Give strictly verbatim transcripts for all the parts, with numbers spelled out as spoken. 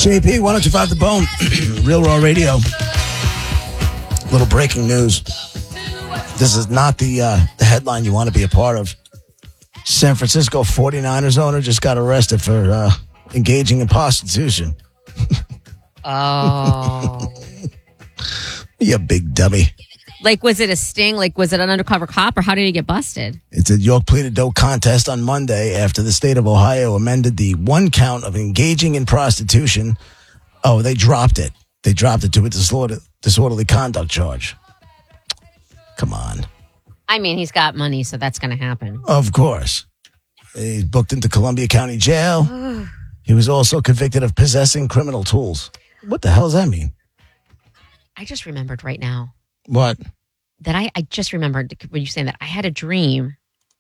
It's J P, one oh two point five The Bone, Real Raw Radio. Little breaking news. This is not the uh, the headline you want to be a part of. San Francisco forty-niners owner just got arrested for uh, engaging in prostitution. Oh. You big dummy. Like, was it a sting? Like, was it an undercover cop, or how did he get busted? It's a York pleaded dope contest on Monday after the state of Ohio amended the one count of engaging in prostitution. Oh, they dropped it. They dropped it to a disorder, disorderly conduct charge. Come on. I mean, he's got money, so that's going to happen. Of course. He's booked into Columbia County Jail. He was also convicted of possessing criminal tools. What the hell does that mean? I just remembered right now. What? That I, I just remembered when you saying that I had a dream.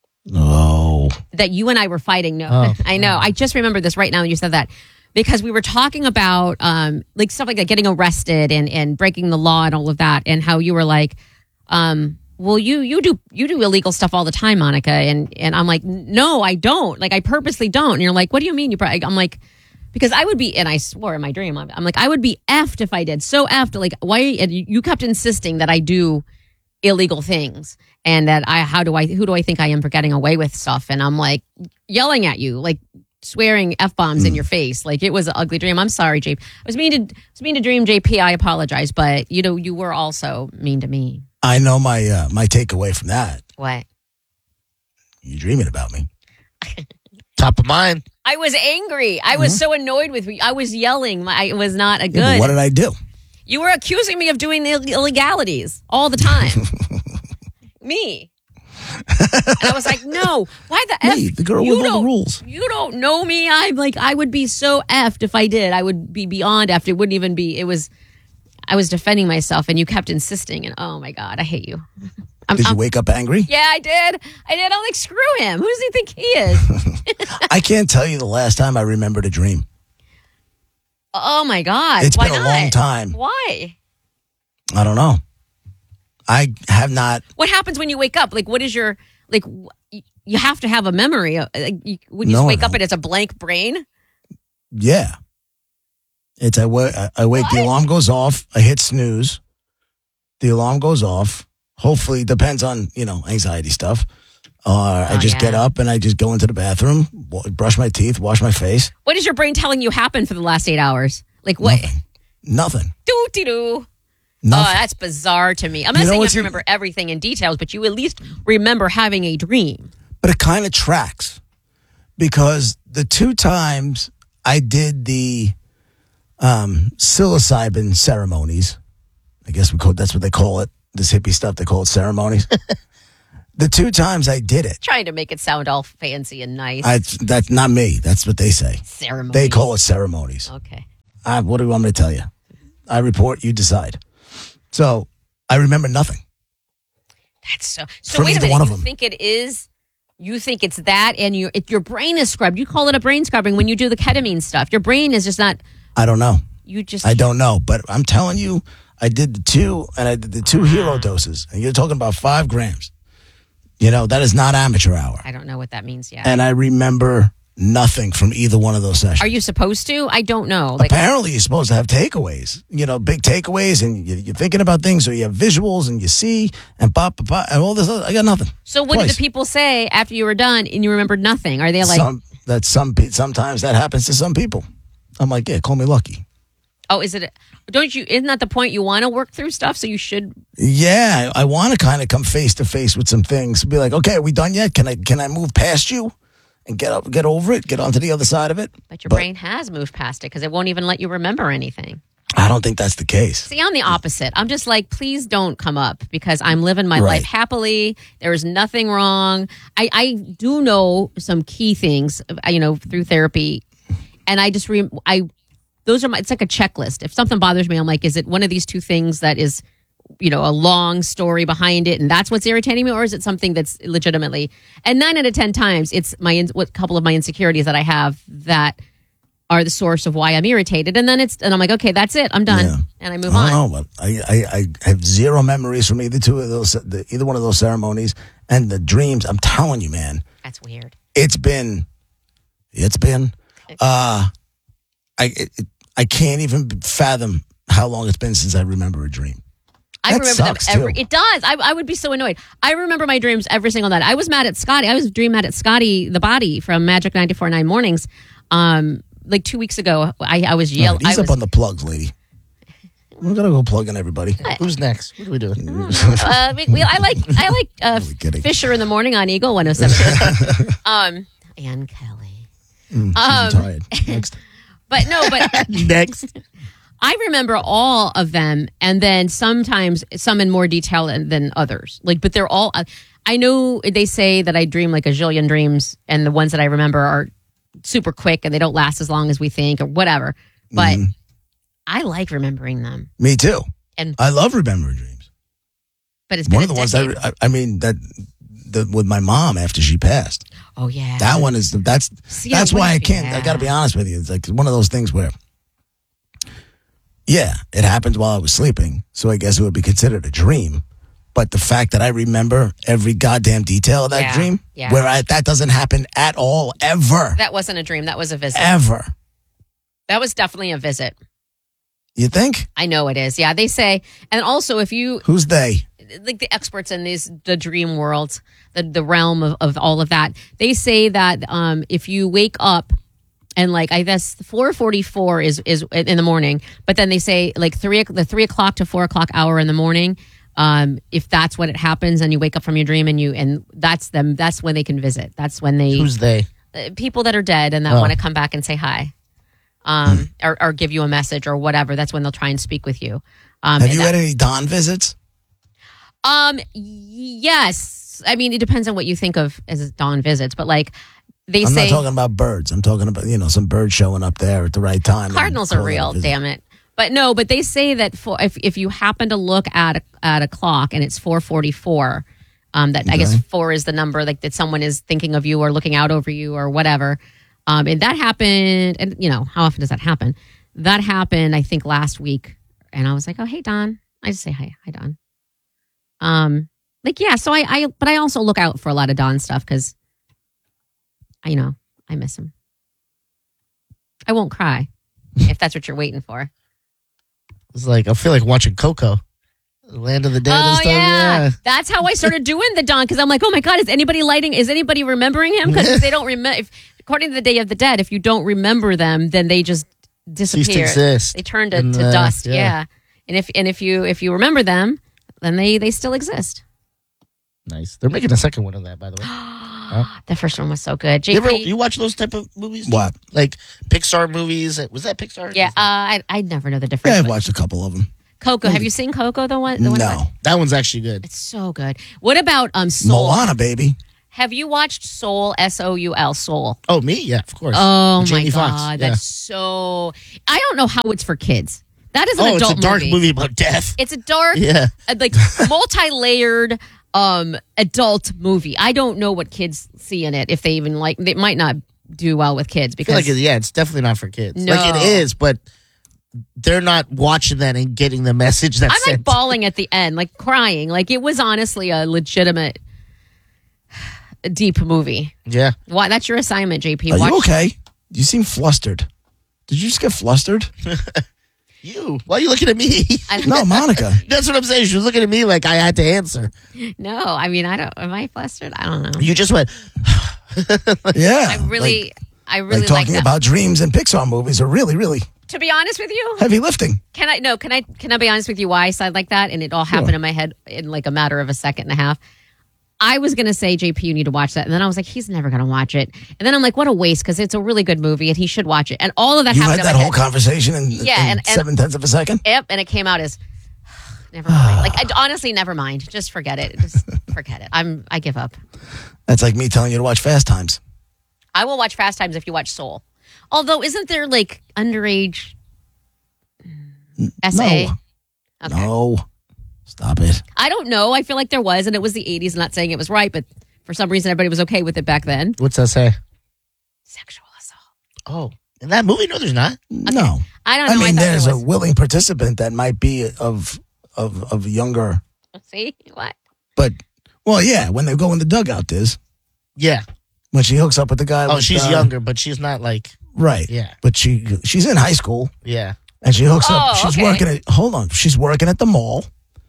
Oh. That you and I were fighting. No, Oh. I know. I just remembered this right now when you said that. Because we were talking about um, like stuff like that, getting arrested and, and breaking the law and all of that. And how you were like, um, well, you you do you do illegal stuff all the time, Monica. And, and I'm like, no, I don't. Like, I purposely don't. And you're like, what do you mean? You? I'm like, because I would be, and I swore in my dream, I'm, I'm like, I would be effed if I did. So effed. Like, why? And you kept insisting that I do illegal things, and that I, how do I, who do I think I am for getting away with stuff? And I'm like yelling at you, like swearing F-bombs mm. in your face. Like, it was an ugly dream. I'm sorry, J P. I was mean to, I was mean to dream, J P. I apologize, but you know, you were also mean to me. I know my uh, my takeaway from that. What? You dreaming about me. Top of mind. I was angry. I was mm-hmm. so annoyed with you. I was yelling. My, it was not a good. Yeah, what did I do? You were accusing me of doing the illegalities all the time. Me. And I was like, no. Why the me, F? The girl you with all the rules. You don't know me. I'm like, I would be so effed if I did. I would be beyond effed. It wouldn't even be. It was. I was defending myself, and you kept insisting. And oh my God, I hate you. I'm, did you I'm, wake up angry? Yeah, I did. I did. I'm like, screw him. Who does he think he is? I can't tell you the last time I remembered a dream. Oh my God. It's Why been a not? long time. Why? I don't know. I have not. What happens when you wake up? Like, what is your, like, you have to have a memory. Like, you, when you No, just wake I up and it's a blank brain? Yeah. It's I, wa- I wake, What? the alarm goes off. I hit snooze. The alarm goes off. Hopefully, depends on, you know, anxiety stuff. Or I Oh, just yeah. get up and I just go into the bathroom, wa- brush my teeth, wash my face. What is your brain telling you happened for the last eight hours? Like, what? Nothing. Nothing. Doo-dee-doo. Oh, Nothing. that's bizarre to me. I'm not You know saying you have what's to in- remember everything in details, but you at least remember having a dream. But it kind of tracks because the two times I did the um, psilocybin ceremonies, I guess we call that's what they call it. This hippie stuff, they call it ceremonies. The two times I did it, Trying to make it sound all fancy and nice. I, that's not me. That's what they say. Ceremony. They call it ceremonies. Okay. I, what do you want me to tell you? I report, you decide. So I remember nothing. That's so. So From wait a either minute. one of You them. think it is? You think it's that, and you, if your brain is scrubbed, you call it a brain scrubbing when you do the ketamine stuff. Your brain is just not. I don't know. You just. I don't know. But I'm telling you, I did the two, and I did the two hero doses. And you're talking about five grams. You know, that is not amateur hour. I don't know what that means yet. And I remember nothing from either one of those sessions. Are you supposed to? I don't know. Like, Apparently, you're supposed to have takeaways, you know, big takeaways, and you- you're thinking about things, so you have visuals, and you see, and pop, pop, pop, and all this other, I got nothing. so what did Twice. the people say after you were done and you remembered nothing? Are they like, some, that some pe- sometimes that happens to some people. I'm like, yeah, call me lucky. oh, is it? Don't you? Isn't that the point? You want to work through stuff, so you should. Yeah, I, I want to kind of come face to face with some things. Be like, okay, are we done yet? Can I can I move past you and get up, get over it, get onto the other side of it? But your brain has moved past it because it won't even let you remember anything. I don't think that's the case. See, I'm the opposite. I'm just like, please don't come up because I'm living my Right. life happily. There is nothing wrong. I, I do know some key things, uh, you know, through therapy, and I just re- I those are my. It's like a checklist. If something bothers me, I'm like, is it one of these two things that is, you know, a long story behind it, and that's what's irritating me, or is it something that's legitimately? And nine out of ten times, it's my in- what couple of my insecurities that I have that are the source of why I'm irritated, and then it's and I'm like, okay, that's it, I'm done, Yeah. and I move I on. don't know, but I, I, I have zero memories from either two of those, the, either one of those ceremonies, and the dreams. I'm telling you, man, That's weird. it's been, it's been, uh, I, it, it, I can't even fathom how long it's been since I remember a dream. I That remember them sucks, every. too. It does. I, I would be so annoyed. I remember my dreams every single night. I was mad at Scotty. I was dream mad at Scotty the Body from Magic ninety-four point nine Mornings. Um, like two weeks ago, I, I was All yelling. right, he's I up was, on the plugs, lady. We're gonna go plug in everybody. Who's next? What are we doing? uh, we, we, I like I like uh, Really kidding. Fisher in the Morning on Eagle one oh seven. um, and Kelly. Mm, she's Um, retired. Next. But no, but Next. I remember all of them, and then sometimes some in more detail than, than others. Like, but they're all. I know they say that I dream like a zillion dreams, and the ones that I remember are super quick and they don't last as long as we think, or whatever. But Mhm. I like remembering them. Me too. And I love remembering dreams. but it's been One a of the ones I, decade. I, I mean that the with my mom after she passed. Oh yeah, That one is the, that's See, that's I why I wouldn't- can't. I got to be honest with you. It's like one of those things where, yeah, it happened while I was sleeping, so I guess it would be considered a dream. But the fact that I remember every goddamn detail of that Yeah, dream, yeah. where I, that doesn't happen at all, ever, That wasn't a dream. That was a visit. ever. That was definitely a visit. You think? I know it is. Yeah, they say, and also if you Who's they? like the experts in these the dream world, the the realm of, of all of that, they say that um, if you wake up and like I guess four forty four is is in the morning, but then they say like three the three o'clock to four o'clock hour in the morning. Um, if that's when it happens and you wake up from your dream and you and that's them, that's when they can visit. That's when they Who's they? uh, people that are dead and that Oh. want to come back and say hi, um, or, or give you a message or whatever. That's when they'll try and speak with you. Um, Have and you that- had any dawn visits? Um. Yes. I mean, it depends on what you think of as dawn visits, but like they I'm say, not talking about birds. I'm talking about, you know, some bird showing up there at the right time. and cardinals are calling it a real. visit. Damn it. But no. But they say that for if if you happen to look at a, at a clock and it's four forty four, um, that I guess Okay. four is the number like that someone is thinking of you or looking out over you or whatever. Um, and that happened. And you know how often does that happen? That happened, I think, last week. And I was like, oh, hey, Don. I just say hi, hi, Don. Um. Like, yeah, so I, I, but I also look out for a lot of Don stuff because, I, you know, I miss him. I won't cry if that's what you're waiting for. It's like I feel like watching Coco, Land of the Dead and Oh, stuff. yeah. Yeah. That's how I started doing the Don because I'm like, oh my God, is anybody lighting, is anybody remembering him? Because if they don't remember, if, according to the Day of the Dead, if you don't remember them, then they just Cease to disappear. exist. They turn to, And, to uh, dust. yeah. Yeah. And if, and if you, if you remember them, then they, they still exist. Nice. They're making a second one of that, by the way. The first one was so good. J P, You, ever, you watch those type of movies? What? Like Pixar movies? Was that Pixar? yeah, uh, I, I never know the difference. Yeah, I've but- watched a couple of them. Coco. Have you seen Coco? The one? The one No. That one's actually good. It's so good. What about um Soul? Moana, baby. Have you watched Soul? S O U L. Soul. Oh, me? Yeah, of course. Oh Jamie my Foxx, God, yeah. that's so. I don't know how it's for kids. That is an Oh, it's adult a dark movie. movie about death. It's a dark, Yeah. uh, like multi-layered um adult movie. I don't know what kids see in it if they even like. They might not do well with kids I feel because like, it, yeah, it's definitely not for kids. No. Like, it is, but they're not watching that and getting the message that's I'm like sent. bawling at the end, like crying. Like it was honestly a legitimate deep movie. Yeah. Why? That's your assignment, J P. Are Watch- you okay? You seem flustered. Did you just get flustered? You. Why are you looking at me? I- No, Monica. That's what I'm saying. She was looking at me like I had to answer. No, I mean, I don't. Am I flustered? I don't know. You just went, Yeah. I really, Like, I really like like, talking that. about dreams and Pixar movies are really, really To be honest with you, heavy lifting. can I? No, can I? Can I be honest with you? Why I said like that, and it all happened in my head in like a matter of a second and a half. I was gonna say, J P, you need to watch that, and then I was like, he's never gonna watch it, and then I'm like, what a waste because it's a really good movie and he should watch it, and all of that You happened had in that my whole head. conversation in, Yeah, in and- and- seven tenths of a second. Yep, and it came out as never mind. Like I, honestly, never mind. Just forget it. Just forget it. I'm. I give up. That's like me telling you to watch Fast Times. I will watch Fast Times if you watch Soul. Although, isn't there like underage S A? No. Okay. No. Stop it. I don't know. I feel like there was, and it was the eighties. I'm not saying it was right, but for some reason, everybody was okay with it back then. what's that say? Sexual assault. Oh, in that movie? No, there's not. No. I don't know. I mean, thought there's there a was. willing participant that might be of of of younger, See what? but well, yeah. When they go in the dugout, Diz, Yeah. when she hooks up with the guy. Oh, with, she's uh, younger, but she's not like. Right. Yeah. But she she's in high school Yeah. and she hooks up. Oh, She's okay. working at, hold on, she's working at the mall.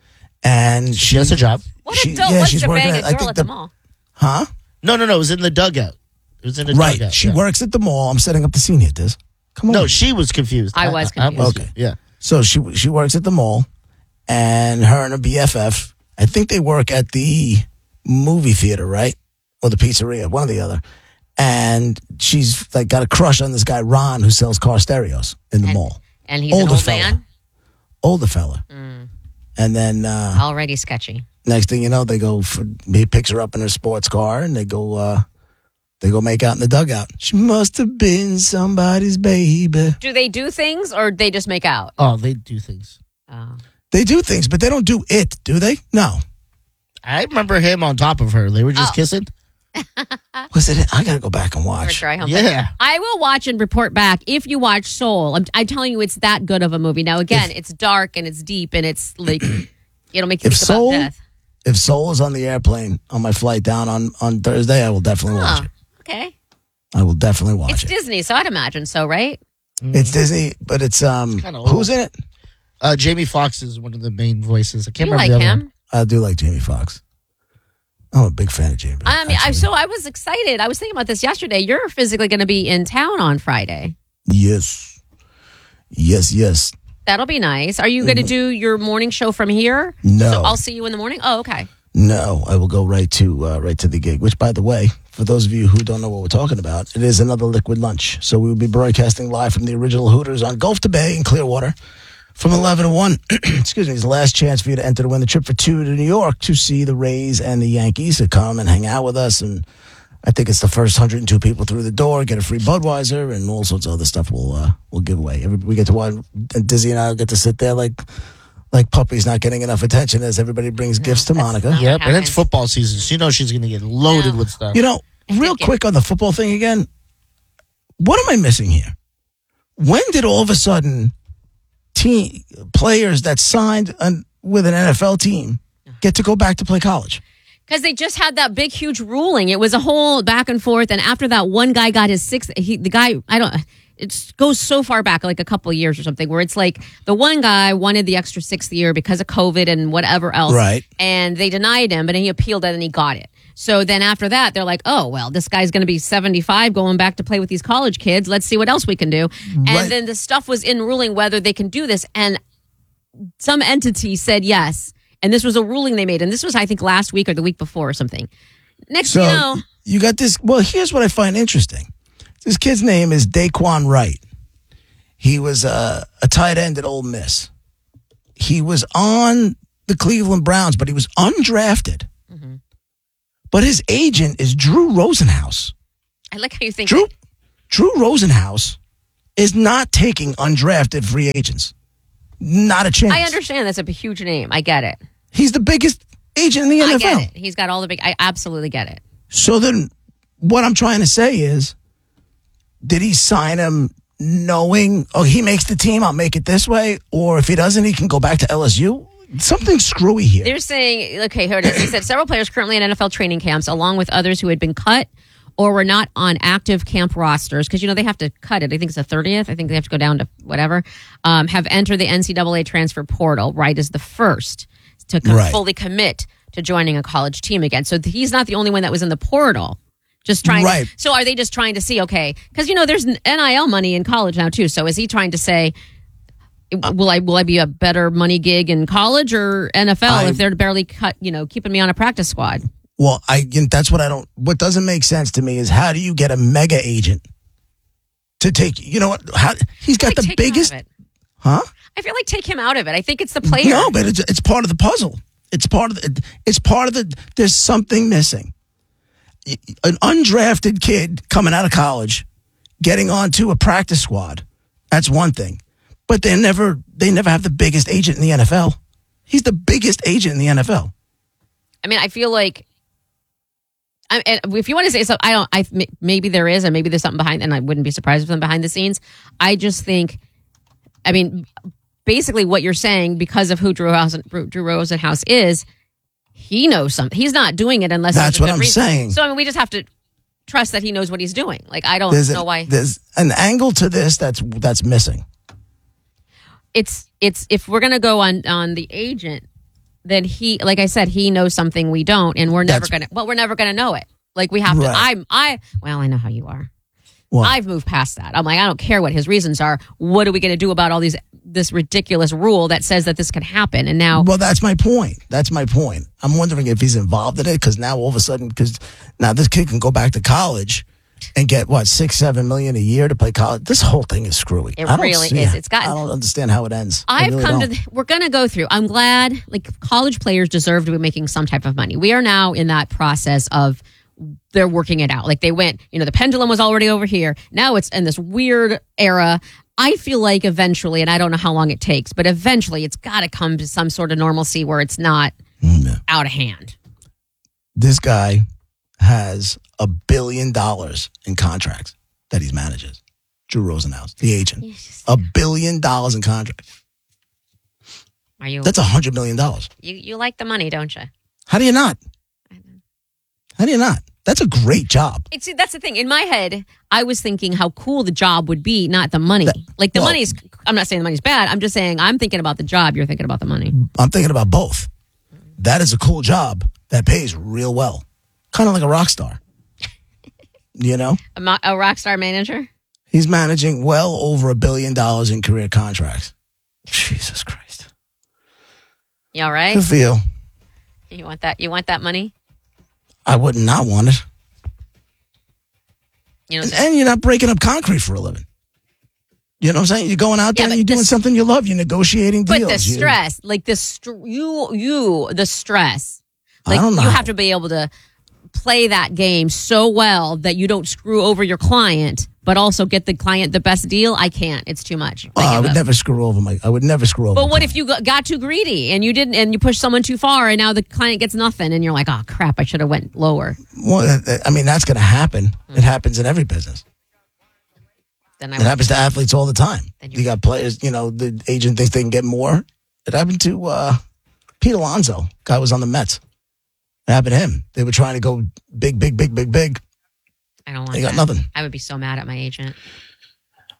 And she, She has a job. What she- adult yeah, wants she's to working bang at- a I girl think at the the- mall? Huh? No, no, no. It was in the dugout. It was in the Right. dugout. She yeah. works at the mall. I'm setting up the scene here, Diz. Come on. No, she was confused. I was I'm confused. with Okay. you. Yeah. So she she works at the mall, and her and her B F F, I think they work at the movie theater, right? Or the pizzeria, one or the other. And she's like got a crush on this guy, Ron, who sells car stereos in the And- mall. And he's an Older old fella. man? Older fella. Mm. And then uh, Already sketchy. next thing you know, they go for, he picks her up in her sports car and they go uh, they go make out in the dugout. She must have been somebody's baby. Do they do things or they just make out? Oh, they do things. Oh. They do things, but they don't do it, do they? No. I remember him on top of her. They were just Oh. kissing. Was it? I gotta go back and Or watch. try home. Yeah. I will watch and report back if you watch Soul. I'm, I'm telling you, it's that good of a movie. Now, again, it's dark and it's deep and it's like, it'll make you If think Soul- about death. If Soul is on the airplane on my flight down on, on Thursday, I will definitely watch Oh, it. okay. I will definitely watch It's it. Disney, so I'd imagine so, right? It's Disney, but it's um kinda old. who's in it? Uh, Jamie Foxx is one of the main voices. I can't You remember like the other him? one. I do like Jamie Foxx. I'm a big fan of Jamie. I mean, I, actually. so I was excited. I was thinking about this yesterday. You're physically going to be in town on Friday. yes, yes, yes. That'll be nice. Are you going to do your morning show from here? No. So I'll see you in the morning? Oh, okay. No, I will go right to uh, right to the gig. Which, by the way, for those of you who don't know what we're talking about, it is another Liquid Lunch. So we will be broadcasting live from the original Hooters on Gulf to Bay in Clearwater from eleven to one. Excuse me, it's the last chance for you to enter to win the trip for two to New York to see the Rays and the Yankees. To come and hang out with us, and I think it's the first one hundred two people through the door get a free Budweiser and all sorts of other stuff. We'll uh, we'll give away. Every, we get to watch, and Dizzy and I will get to sit there like. Like puppies not getting enough attention as everybody brings gifts to Monica. not- Yep, and happens. it's football season. She knows she's going to get loaded No. with stuff. You know, real think it- quick on the football thing again. What am I missing here? When did all of a sudden team players that signed an, with an N F L team get to go back to play college? Because they just had that big, huge ruling. It was a whole back and forth. And after that, one guy got his sixth. He, the guy, I don't. It goes so far back, like a couple of years or something, where it's like the one guy wanted the extra sixth year because of COVID and whatever else. Right. And they denied him, but then he appealed it and he got it. So then after that, they're like, oh, well, this guy's going to be seventy-five going back to play with these college kids. Let's see what else we can do. Right. And then the stuff was in ruling whether they can do this. And some entity said yes. And this was a ruling they made. And this was, I think, last week or the week before or something. Next So thing you know, you got this. Well, here's what I find interesting. This kid's name is Daquan Wright. He was a, a tight end at Ole Miss. He was on the Cleveland Browns, but he was undrafted. Mm-hmm. But his agent is Drew Rosenhaus. I like how you think. Drew Drew Rosenhaus is not taking undrafted free agents. Not a chance. I understand that's a huge name. I get it. He's the biggest agent in the I N F L. get it. He's got all the big. I absolutely get it. So then what I'm trying to say is, did he sign him knowing, oh, he makes the team, I'll make it this way? Or if he doesn't, he can go back to L S U? Something screwy here. They're saying, okay, here it is. He said several players currently in N F L training camps, along with others who had been cut or were not on active camp rosters, because, you know, they have to cut it. I think it's the thirtieth. I think they have to go down to whatever, um, have entered the N C double A transfer portal, right, as the first to co- Right. fully commit to joining a college team again. So th- he's not the only one that was in the portal. Just trying. Right. To, so are they just trying to see, okay, because, you know, there's N I L money in college now, too. So is he trying to say, will I will I be a better money gig in college or N F L I- if they're barely cut, you know, keeping me on a practice squad? Well, I that's what I don't, what doesn't make sense to me is how do you get a mega agent to take, you know what, how, he's got Like, the take him out biggest, of it. huh? I feel like take him out of it. I think it's the player. No, but it's, it's part of the puzzle. It's part of the, it's part of the, there's something missing. An undrafted kid coming out of college, getting onto a practice squad, that's one thing. But they never, they never have the biggest agent in the N F L. He's the biggest agent in the N F L. I mean, I feel like, I, and if you want to say so, I don't. I maybe there is, and maybe there's something behind, and I wouldn't be surprised if something behind the scenes. I just think, I mean, basically what you're saying, because of who Drew House, Drew Rosenhaus is, he knows something. He's not doing it unless That's there's a what good I'm reason. saying. So I mean, we just have to trust that he knows what he's doing. Like I don't There's, know a, why. there's an angle to this that's that's missing. It's it's if we're gonna go on on the agent, then he, like I said, he knows something we don't, and we're never That's- gonna. Well, we're never gonna know it. Like we have to. Right. I'm I. Well, I know how you are. What? I've moved past that. I'm like, I don't care what his reasons are. What are we gonna do about all these this ridiculous rule that says that this can happen? And now, Well, that's my point. That's my point. I'm wondering if he's involved in it because now all of a sudden, because now this kid can go back to college and get what six, seven million a year to play college. This whole thing is screwy. It I don't really see is. it. It's gotten- I don't understand how it ends. I I've really come don't. to. The, we're gonna go through. I'm glad. Like college players deserve to be making some type of money. We are now in that process of they're working it out. Like they went. You know, the pendulum was already over here. Now it's in this weird era. I feel like eventually, and I don't know how long it takes, but eventually it's got to come to some sort of normalcy where it's not Mm, out of hand. This guy has a billion dollars in contracts that he manages. Drew Rosenhaus, the agent, a billion dollars in contracts. Are you? That's a hundred million dollars. You you like the money, don't you? How do you not? How do you not? That's a great job. It's, that's the thing. In my head, I was thinking how cool the job would be, not the money. Like the well- money's, I'm not saying the money's bad. I'm just saying I'm thinking about the job. You're thinking about the money. I'm thinking about both. That is a cool job that pays real well. Kind of like a rock star. You know? A, mo- a rock star manager? He's managing well over a billion dollars in career contracts. Jesus Christ. You all right? Good for you. You want that? You want that money? I would not want it. You know, And, the- and you're not breaking up concrete for a living. You know what I'm saying? You're going out there Yeah, and but you're doing the- something you love. You're negotiating but deals. the You- stress, like the str- you, you, the stress, like I don't know. you have to be able to play that game so well that you don't screw over your client, but also get the client the best deal. I can't. It's too much. Oh, I give would up. never screw over my. I would never screw over. But my what client. if you got- got too greedy and you didn't, and you pushed someone too far, and now the client gets nothing, and you're like, oh crap, I should have went lower. Well, I mean, that's going to happen. Mm. It happens in every business. Then I It happens to athletes all the time. Then you- You got players, you know, the agent thinks they can get more. It happened to uh, Pete Alonso. Guy was on the Mets. It happened to him. They were trying to go big, big, big, big, big. I don't want They got that. nothing. I would be so mad at my agent.